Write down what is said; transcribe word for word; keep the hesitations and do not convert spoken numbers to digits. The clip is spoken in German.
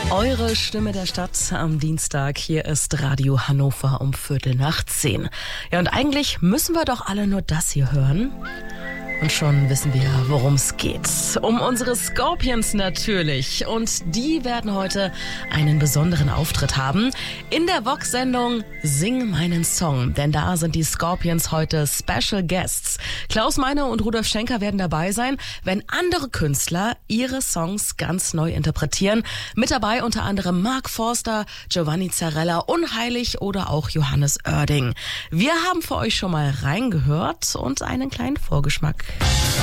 Eure Stimme der Stadt am Dienstag. Hier ist Radio Hannover um Viertel nach zehn. Ja, und eigentlich müssen wir doch alle nur das hier hören. Und schon wissen wir, worum es geht. Um unsere Scorpions natürlich. Und die werden heute einen besonderen Auftritt haben in der Vox-Sendung Sing meinen Song. Denn da sind die Scorpions heute Special Guests. Klaus Meine und Rudolf Schenker werden dabei sein, wenn andere Künstler ihre Songs ganz neu interpretieren. Mit dabei unter anderem Mark Forster, Giovanni Zarella, Unheilig oder auch Johannes Oerding. Wir haben für euch schon mal reingehört und einen kleinen Vorgeschmack.